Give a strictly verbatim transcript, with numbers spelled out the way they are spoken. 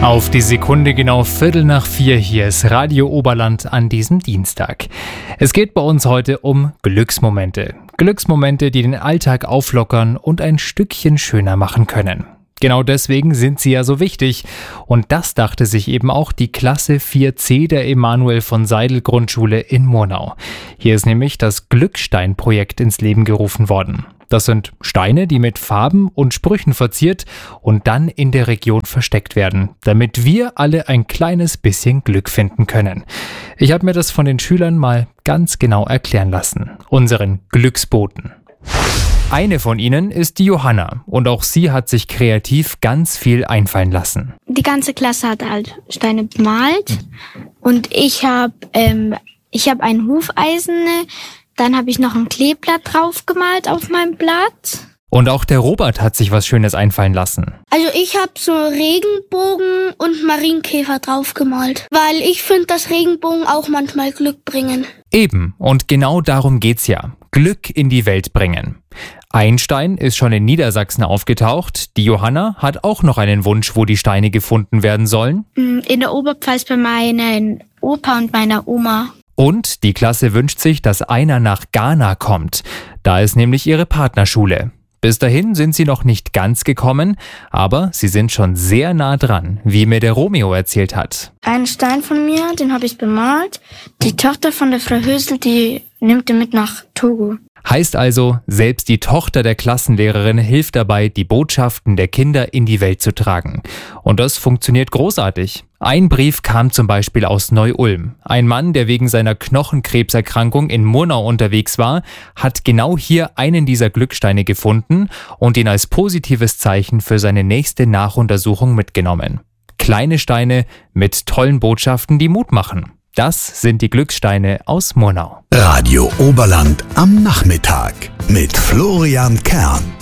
Auf die Sekunde genau Viertel nach vier, hier ist Radio Oberland an diesem Dienstag. Es geht bei uns heute um Glücksmomente. Glücksmomente, die den Alltag auflockern und ein Stückchen schöner machen können. Genau deswegen sind sie ja so wichtig. Und das dachte sich eben auch die Klasse vier C der Emanuel von Seidel Grundschule in Murnau. Hier ist nämlich das Glückstein-Projekt ins Leben gerufen worden. Das sind Steine, die mit Farben und Sprüchen verziert und dann in der Region versteckt werden, damit wir alle ein kleines bisschen Glück finden können. Ich habe mir das von den Schülern mal ganz genau erklären lassen, unseren Glücksboten. Eine von ihnen ist die Johanna und auch sie hat sich kreativ ganz viel einfallen lassen. Die ganze Klasse hat halt Steine bemalt und ich habe ähm, ich hab ein Hufeisen, dann habe ich noch ein Kleeblatt drauf gemalt auf meinem Blatt. Und auch der Robert hat sich was Schönes einfallen lassen. Also ich habe so Regenbogen und Marienkäfer drauf gemalt, weil ich finde, dass Regenbogen auch manchmal Glück bringen. Eben, und genau darum geht's ja. Glück in die Welt bringen. Ein Stein ist schon in Niedersachsen aufgetaucht. Die Johanna hat auch noch einen Wunsch, wo die Steine gefunden werden sollen. In der Oberpfalz bei meinem Opa und meiner Oma. Und die Klasse wünscht sich, dass einer nach Ghana kommt. Da ist nämlich ihre Partnerschule. Bis dahin sind sie noch nicht ganz gekommen, aber sie sind schon sehr nah dran, wie mir der Romeo erzählt hat. Ein Stein von mir, den habe ich bemalt. Die Tochter von der Frau Hösel, die nimmt den mit nach Togo. Heißt also, selbst die Tochter der Klassenlehrerin hilft dabei, die Botschaften der Kinder in die Welt zu tragen. Und das funktioniert großartig. Ein Brief kam zum Beispiel aus Neu-Ulm. Ein Mann, der wegen seiner Knochenkrebserkrankung in Murnau unterwegs war, hat genau hier einen dieser Glücksteine gefunden und ihn als positives Zeichen für seine nächste Nachuntersuchung mitgenommen. Kleine Steine mit tollen Botschaften, die Mut machen. Das sind die Glückssteine aus Murnau. Radio Oberland am Nachmittag mit Florian Kern.